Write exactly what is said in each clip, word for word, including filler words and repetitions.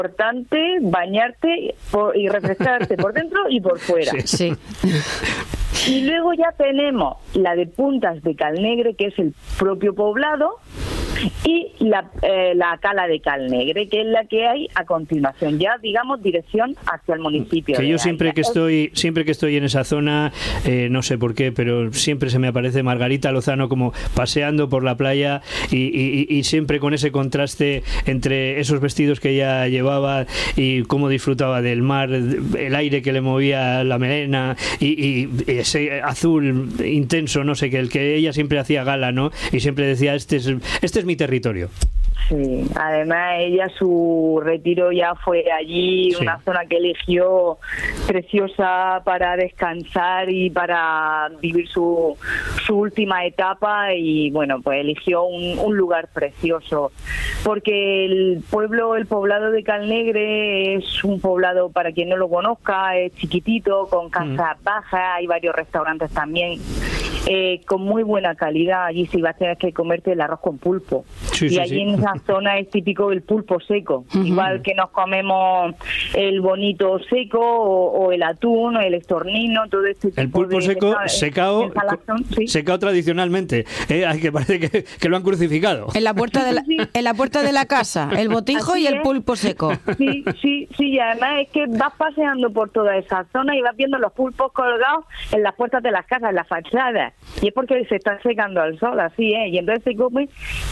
importante bañarte por, y refrescarte por dentro y por fuera. Sí. sí. Y luego ya tenemos la de Puntas de Calnegre, que es el propio poblado, y la, eh, la Cala de Calnegre, que es la que hay a continuación, ya digamos dirección hacia el municipio. Que de yo siempre Aya. que estoy siempre que estoy en esa zona, eh, no sé por qué, pero siempre se me aparece Margarita Lozano como paseando por la playa y, y, y siempre con ese contraste entre esos vestidos que ella llevaba y cómo disfrutaba del mar, el aire que le movía la melena y, y ese azul intenso, no sé, que el que ella siempre hacía gala, ¿no? Y siempre decía, este es, este es mi territorio. Sí, además ella su retiro ya fue allí, sí. una zona que eligió preciosa para descansar y para vivir su, su última etapa y bueno, pues eligió un, un lugar precioso, porque el pueblo, el poblado de Calnegre es un poblado, para quien no lo conozca, es chiquitito, con casas mm. bajas, hay varios restaurantes también. Eh, con muy buena calidad. Allí sí vas a tener que comerte el arroz con pulpo. Sí, y sí, allí sí. en esa zona es típico el pulpo seco. Uh-huh. Igual que nos comemos el bonito seco o, o el atún o el estornino, todo este tipo de... El pulpo de, seco de, secado, de salazón, ¿sí? secado tradicionalmente. Eh, que parece que, que lo han crucificado. En la puerta de la, en la puerta de la casa, el botijo Así y el es. pulpo seco. Sí, sí, sí, y además es que vas paseando por toda esa zona y vas viendo los pulpos colgados en las puertas de las casas, en las fachadas. Y es porque se está secando al sol, así es. Y entonces se come,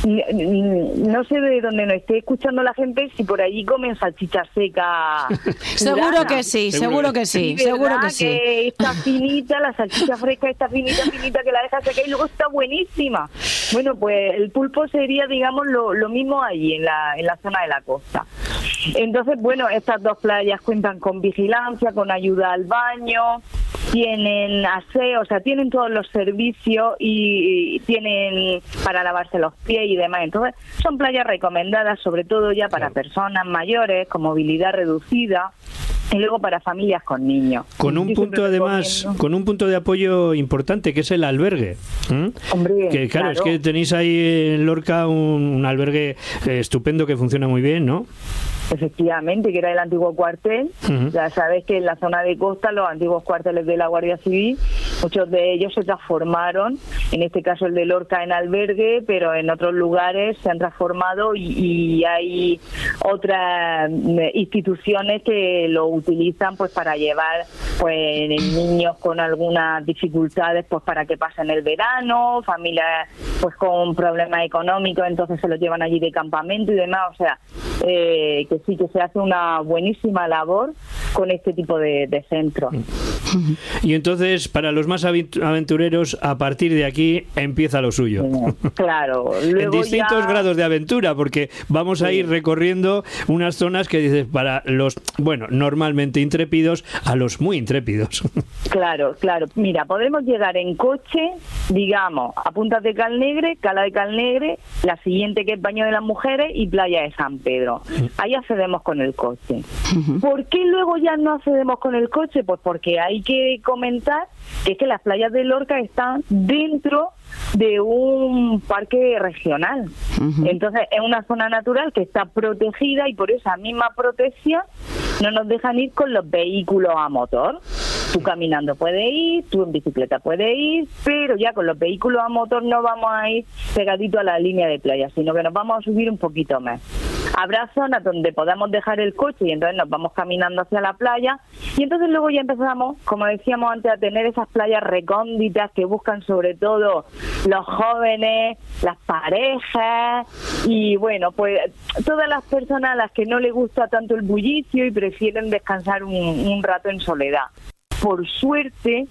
no sé de dónde nos esté escuchando la gente, si por allí comen salchicha seca. Seguro que sí, seguro que sí, seguro que sí. Que está finita, la salchicha fresca está finita, finita, que la deja secar y luego está buenísima. Bueno, pues el pulpo sería, digamos, lo, lo mismo allí, en la, en la zona de la costa. Entonces, bueno, estas dos playas cuentan con vigilancia, con ayuda al baño, tienen aseo, o sea, tienen todos los servicios y, y tienen para lavarse los pies y demás. Entonces, son playas recomendadas, sobre todo ya para personas mayores con movilidad reducida. Y luego para familias con niños. Con un Yo punto además, con un punto de apoyo importante que es el albergue. ¿Mm? Hombre, que claro, claro, es que tenéis ahí en Lorca un, un albergue eh, estupendo que funciona muy bien, ¿no? Efectivamente, que era el antiguo cuartel. Uh-huh. Ya sabes que en la zona de costa, los antiguos cuarteles de la Guardia Civil, muchos de ellos se transformaron, en este caso el de Lorca, en albergue, pero en otros lugares se han transformado y, y hay otras instituciones que lo utilizan pues para llevar pues niños con algunas dificultades pues para que pasen el verano, familias pues con problemas económicos, entonces se los llevan allí de campamento y demás, o sea, eh, que sí que se hace una buenísima labor con este tipo de, de centros. Y entonces, para los más aventureros, a partir de aquí empieza lo suyo. Claro. Luego en distintos ya... grados de aventura, porque vamos a ir recorriendo unas zonas que dices para los, bueno, normalmente intrépidos a los muy intrépidos. Claro, claro. Mira, podemos llegar en coche, digamos, a Puntas de Calnegre, Cala de Calnegre, la siguiente que es Baño de las Mujeres y Playa de San Pedro. Ahí accedemos con el coche. Uh-huh. ¿Por qué luego ya no accedemos con el coche? Pues porque hay que comentar que es que las playas de Lorca están dentro de un parque regional. Uh-huh. Entonces es una zona natural que está protegida y por esa misma protección no nos dejan ir con los vehículos a motor. Tú caminando puedes ir, tú en bicicleta puedes ir, pero ya con los vehículos a motor no vamos a ir pegadito a la línea de playa, sino que nos vamos a subir un poquito más. Habrá zonas donde podamos dejar el coche y entonces nos vamos caminando hacia la playa y entonces luego ya empezamos, como decíamos antes, a tener esas playas recónditas que buscan sobre todo los jóvenes, las parejas y bueno, pues todas las personas a las que no les gusta tanto el bullicio y prefieren descansar un, un rato en soledad. Por suerte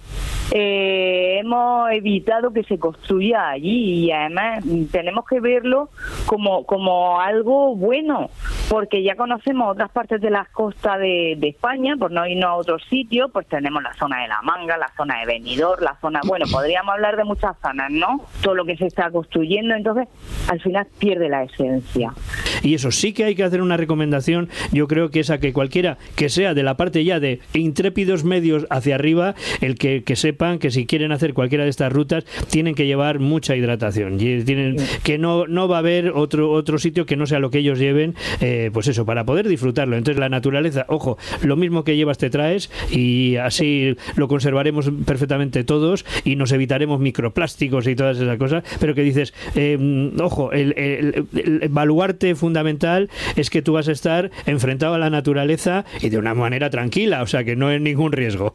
eh, hemos evitado que se construya allí y además tenemos que verlo como, como algo bueno, porque ya conocemos otras partes de las costas de, de España, por no irnos a otros sitios, pues tenemos la zona de La Manga, la zona de Benidorm, la zona, bueno, podríamos hablar de muchas zonas, ¿no? Todo lo que se está construyendo, entonces al final pierde la esencia. Y eso sí que hay que hacer una recomendación, yo creo que es a que cualquiera que sea de la parte ya de intrépidos medios hacia arriba, el que, que sepan que si quieren hacer cualquiera de estas rutas tienen que llevar mucha hidratación y tienen que no no va a haber otro otro sitio que no sea lo que ellos lleven, eh, eh, pues eso, para poder disfrutarlo. Entonces la naturaleza, ojo, lo mismo que llevas te traes, y así lo conservaremos perfectamente todos y nos evitaremos microplásticos y todas esas cosas, pero que dices, eh, ojo, el, el, el baluarte fundamental es que tú vas a estar enfrentado a la naturaleza y de una manera tranquila, o sea que no es ningún riesgo.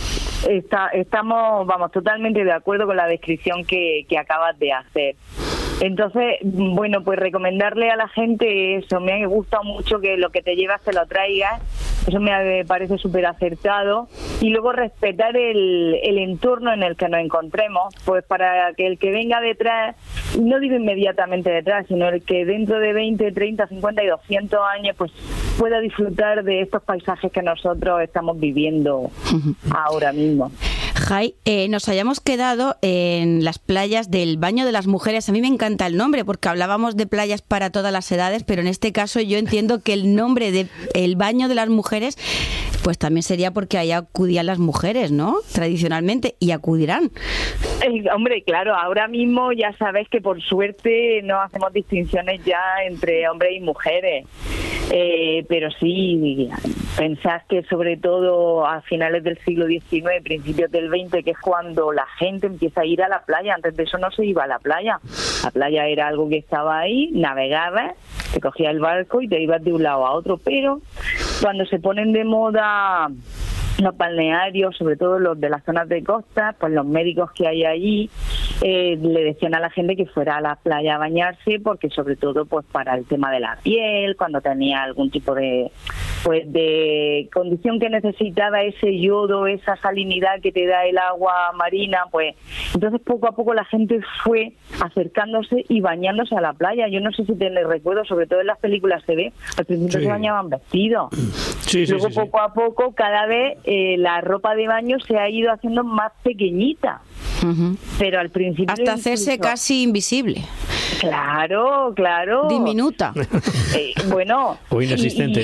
Está, estamos, vamos, totalmente de acuerdo con la descripción que, que acabas de hacer. Entonces, bueno, pues recomendarle a la gente eso. Me ha gustado mucho que lo que te llevas te lo traigas. Eso me parece súper acertado. Y luego respetar el, el entorno en el que nos encontremos, pues para que el que venga detrás, no digo inmediatamente detrás, sino el que dentro de veinte, treinta, cincuenta y doscientos años, pues pueda disfrutar de estos paisajes que nosotros estamos viviendo ahora mismo. Jai, eh, nos hayamos quedado en las playas del Baño de las Mujeres. A mí me encanta el nombre porque hablábamos de playas para todas las edades, pero en este caso yo entiendo que el nombre de el Baño de las Mujeres pues también sería porque ahí acudían las mujeres, ¿no? Tradicionalmente, y acudirán. Eh, hombre, claro, ahora mismo ya sabes que por suerte no hacemos distinciones ya entre hombres y mujeres. Eh, pero sí, pensás que sobre todo a finales del siglo diecinueve, principios del veinte, que es cuando la gente empieza a ir a la playa. Antes de eso no se iba a la playa. La playa era algo que estaba ahí, navegabas, te cogías el barco y te ibas de un lado a otro. Pero cuando se ponen de moda los balnearios, sobre todo los de las zonas de costa, pues los médicos que hay allí eh, le decían a la gente que fuera a la playa a bañarse, porque sobre todo pues para el tema de la piel, cuando tenía algún tipo de pues de condición que necesitaba ese yodo, esa salinidad que te da el agua marina, pues entonces poco a poco la gente fue acercándose y bañándose a la playa. Yo no sé si te les recuerdo, sobre todo en las películas se ve, al principio sí se bañaban vestidos. Sí, sí, Luego sí, sí. poco a poco cada vez eh, la ropa de baño se ha ido haciendo más pequeñita. Uh-huh. Pero al principio hasta hacerse incluso casi invisible. Claro, claro. Diminuta. Eh, bueno. O inexistente.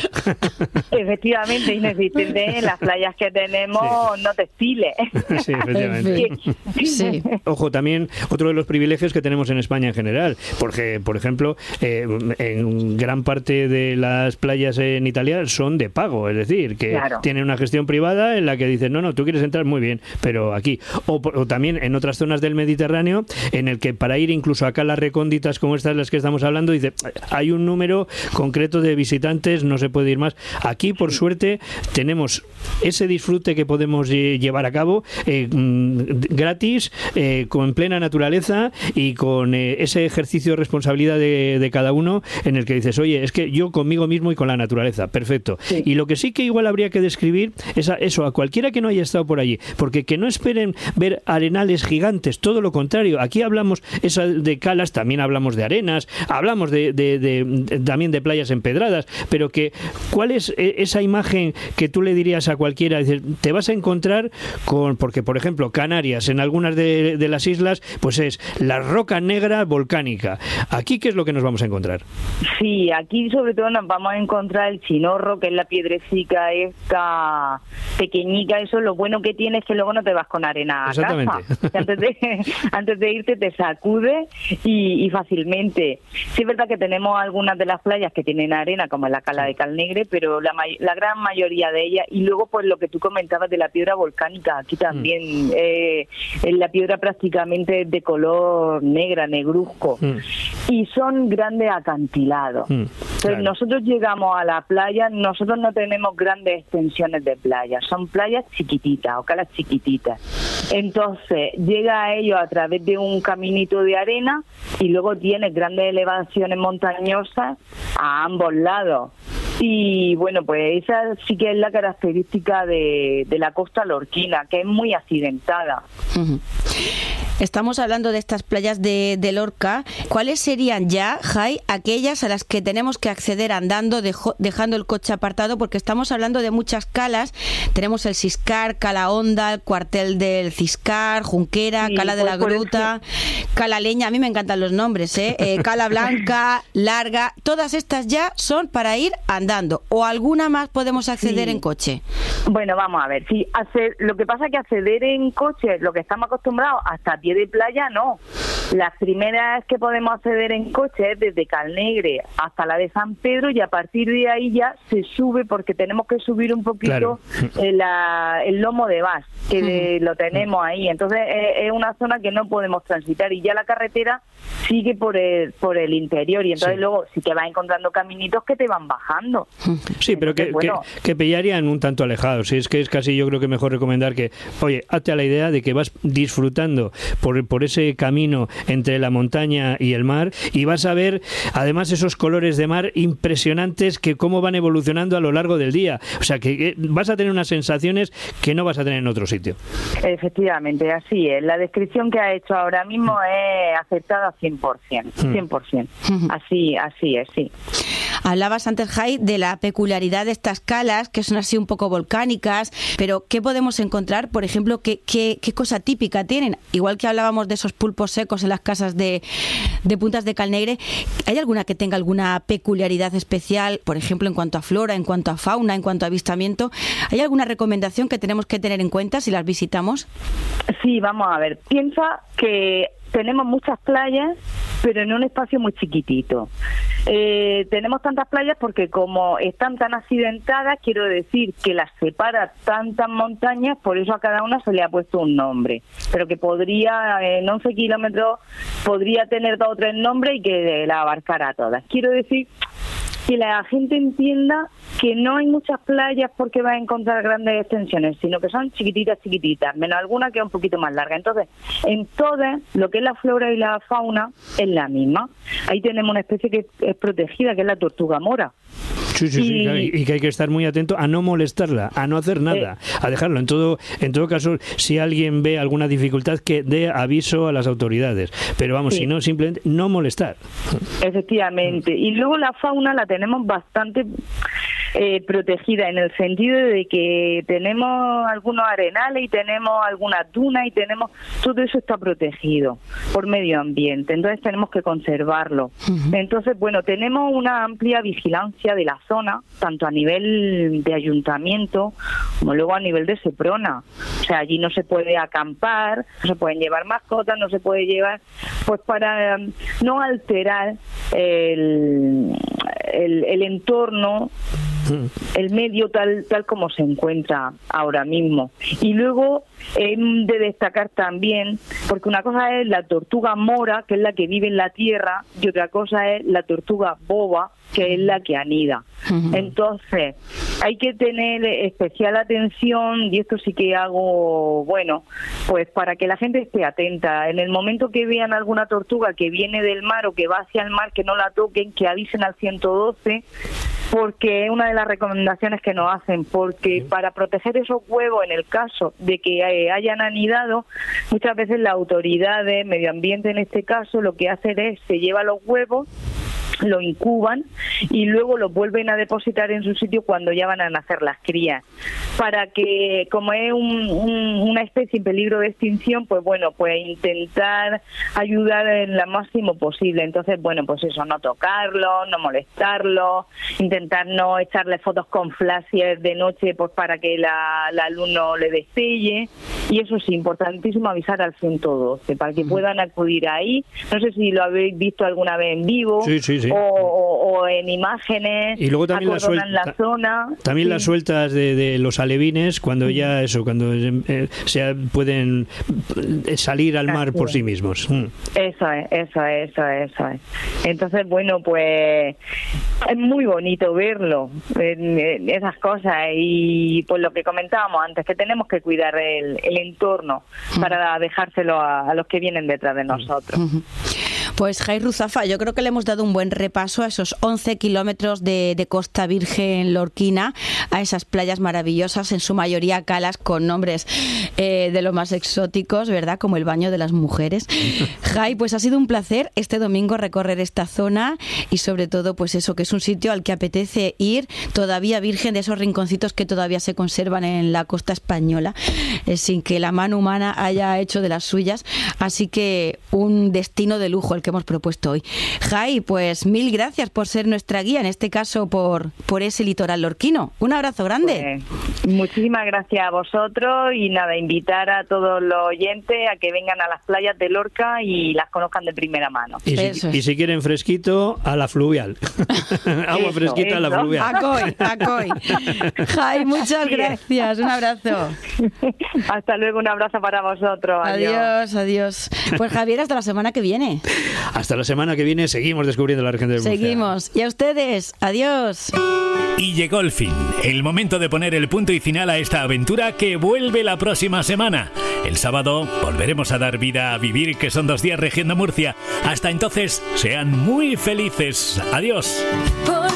Y, efectivamente, inexistente en las playas que tenemos, sí. No textiles. Sí, efectivamente. Sí. Ojo, también otro de los privilegios que tenemos en España en general, porque, por ejemplo, eh, en gran parte de las playas en Italia son de pago, es decir, que claro, tienen una gestión privada en la que dicen, no, no, tú quieres entrar muy bien, pero aquí. O, o también en otras zonas del Mediterráneo, en el que para ir incluso acá a las recónditas como estas las que estamos hablando, dice, hay un número concreto de visitantes, no se puede ir más. Aquí, por suerte, tenemos ese disfrute que podemos llevar a cabo eh, gratis, eh, con plena naturaleza y con eh, ese ejercicio de responsabilidad de, de cada uno, en el que dices, oye, es que yo conmigo mismo y con la naturaleza, perfecto. Sí. Y lo que sí que igual habría que describir es a eso, a cualquiera que no haya estado por allí, porque que no esperen ver arenales gigantes, todo lo contrario. Aquí hablamos esa de calas, también hablamos de arenas, hablamos de, de, de, de también de playas empedradas, pero que ¿cuál es esa imagen que tú le dirías a cualquiera? Es decir, te vas a encontrar con, porque por ejemplo Canarias, en algunas de, de las islas, pues es la roca negra volcánica. Aquí, ¿qué es lo que nos vamos a encontrar? Sí, aquí sobre todo nos vamos a encontrar el chinorro, que es la piedrecica esta pequeñica. Eso lo bueno que tiene es que luego no te vas con arena a Exactamente. casa. Antes de, antes de irte te sacude y, y fácilmente. Sí es verdad que tenemos algunas de las playas que tienen arena, como la Cala de Calnegre, pero la, la gran mayoría de ellas. Y luego pues lo que tú comentabas de la piedra volcánica, aquí también mm. eh, la piedra prácticamente es de color negra, negruzco. Mm. Y son grandes acantilados. Mm, Entonces claro. Nosotros llegamos a la playa, nosotros no tenemos grandes extensiones de playa, son playas chiquititas o calas chiquititas. Entonces llega a ellos a través de un caminito de arena y luego tienes grandes elevaciones montañosas a ambos lados. Y bueno, pues esa sí que es la característica de, de la costa lorquina, que es muy accidentada. Uh-huh. Estamos hablando de estas playas de, de Lorca. ¿Cuáles serían ya, Jai, aquellas a las que tenemos que acceder andando, dejo, dejando el coche apartado? Porque estamos hablando de muchas calas. Tenemos el Ciscar, Cala Honda, el cuartel del Ciscar, Junquera, sí, Cala de la Gruta, Cala Leña. A mí me encantan los nombres, ¿eh? eh Cala Blanca, Larga. Todas estas ya son para ir andando. ¿O alguna más podemos acceder sí. en coche? Bueno, vamos a ver. Sí, hacer, lo que pasa es que acceder en coche, lo que estamos acostumbrados hasta pie de playa, no. Las primeras que podemos acceder en coche es desde Calnegre hasta la de San Pedro, y a partir de ahí ya se sube, porque tenemos que subir un poquito claro. el, la, el lomo de Bas, que de, lo tenemos ahí. Entonces es, es una zona que no podemos transitar, y ya la carretera sigue por el, por el interior, y entonces sí. luego sí que vas encontrando caminitos que te van bajando. Sí, pero entonces, que, bueno, que, que pillarían un tanto alejados. Es que es casi, yo creo que mejor recomendar que, oye, hazte a la idea de que vas disfrutando por, por ese camino entre la montaña y el mar, y vas a ver además esos colores de mar impresionantes, que cómo van evolucionando a lo largo del día. O sea, que, que vas a tener unas sensaciones que no vas a tener en otro sitio. Efectivamente, así es. La descripción que ha hecho ahora mismo es aceptada cien por ciento. cien por ciento. Así, así es, sí. Hablabas antes, Jai, de la peculiaridad de estas calas, que son así un poco volcánicas, pero ¿qué podemos encontrar? Por ejemplo, ¿qué, qué, qué cosa típica tienen? Igual que hablábamos de esos pulpos secos en las casas de, de Puntas de Calnegre, ¿hay alguna que tenga alguna peculiaridad especial, por ejemplo, en cuanto a flora, en cuanto a fauna, en cuanto a avistamiento? ¿Hay alguna recomendación que tenemos que tener en cuenta si las visitamos? Sí, vamos a ver. Piensa que tenemos muchas playas, pero en un espacio muy chiquitito. Eh, tenemos tantas playas porque como están tan accidentadas, quiero decir que las separa tantas montañas, por eso a cada una se le ha puesto un nombre. Pero que podría, en once kilómetros, podría tener dos o tres nombres y que la abarcara a todas. Quiero decir que la gente entienda que no hay muchas playas porque va a encontrar grandes extensiones, sino que son chiquititas, chiquititas, menos alguna que es un poquito más larga. Entonces, en todas, lo que es la flora y la fauna es la misma. Ahí tenemos una especie que es protegida, que es la tortuga mora. Sí, sí, sí, y, y que hay que estar muy atento a no molestarla, a no hacer nada, eh, a dejarlo. En todo, en todo caso, si alguien ve alguna dificultad, que dé aviso a las autoridades. Pero vamos, sí. si no, simplemente no molestar. Efectivamente. Y luego la fauna la tenemos bastante eh, protegida, en el sentido de que tenemos algunos arenales y tenemos algunas dunas y tenemos, todo eso está protegido por medio ambiente. Entonces tenemos que conservarlo. Uh-huh. Entonces, bueno, tenemos una amplia vigilancia de la zona, tanto a nivel de ayuntamiento como luego a nivel de Seprona. O sea, allí no se puede acampar, no se pueden llevar mascotas, no se puede llevar, pues para um, no alterar el, el, el entorno, el medio tal tal como se encuentra ahora mismo. Y luego he de destacar también, porque una cosa es la tortuga mora, que es la que vive en la tierra, y otra cosa es la tortuga boba, que es la que anida. Uh-huh. Entonces, hay que tener especial atención, y esto sí que hago, bueno, pues para que la gente esté atenta. En el momento que vean alguna tortuga que viene del mar o que va hacia el mar, que no la toquen, que avisen al ciento doce, porque es una de las recomendaciones que nos hacen, porque uh-huh. para proteger esos huevos, en el caso de que eh, hayan anidado, muchas veces las autoridades, medio ambiente en este caso, lo que hacen es, se lleva los huevos, lo incuban y luego lo vuelven a depositar en su sitio cuando ya van a nacer las crías, para que, como es un, un, una especie en peligro de extinción, pues bueno, pues intentar ayudar en lo máximo posible. Entonces, bueno, pues eso, no tocarlo, no molestarlo, intentar no echarle fotos con flashes de noche, pues para que la, la luz no le destelle. Y eso sí, importantísimo avisar al ciento doce para que puedan acudir ahí. No sé si lo habéis visto alguna vez en vivo. Sí, sí, sí. O, o, o en imágenes, y luego también la, suel- la zona. También sí. las sueltas de, de los alevines, cuando ya eso, cuando eh, se pueden salir al mar Así por es. sí mismos. Mm. Eso es, eso es, eso es, eso es. Entonces, bueno, pues es muy bonito verlo, en, en esas cosas, y pues lo que comentábamos antes, que tenemos que cuidar el, el entorno mm. para dejárselo a, a los que vienen detrás de nosotros. Mm. Pues Jai Ruzafa, yo creo que le hemos dado un buen repaso a esos once kilómetros de, de Costa Virgen lorquina, a esas playas maravillosas, en su mayoría calas con nombres eh, de lo más exóticos, ¿verdad? Como el baño de las mujeres. Jai, pues ha sido un placer este domingo recorrer esta zona, y sobre todo pues eso, que es un sitio al que apetece ir, todavía virgen de esos rinconcitos que todavía se conservan en la costa española. eh, sin que la mano humana haya hecho de las suyas. Así que un destino de lujo el que hemos propuesto hoy. Jai, pues mil gracias por ser nuestra guía, en este caso por, por ese litoral lorquino. Un abrazo grande. Pues, muchísimas gracias a vosotros y nada, invitar a todos los oyentes a que vengan a las playas de Lorca y las conozcan de primera mano. Y si, y si quieren fresquito, a la fluvial. Agua Eso, fresquita eso. a la fluvial. Acoy, acoy. Jai, muchas gracias. Un abrazo. Hasta luego, un abrazo para vosotros. Adiós, adiós. Pues Javier, hasta la semana que viene. Hasta la semana que viene seguimos descubriendo la región de Murcia. Seguimos. Y a ustedes, adiós. Y llegó el fin, el momento de poner el punto y final a esta aventura que vuelve la próxima semana. El sábado volveremos a dar vida a Vivir, que son dos días región de Murcia. Hasta entonces, sean muy felices. Adiós.